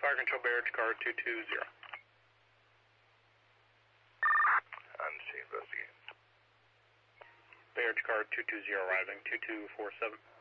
Fire Control, Barrage Car 220. Unseen, investigate. Barrage Car 220 arriving, 2247.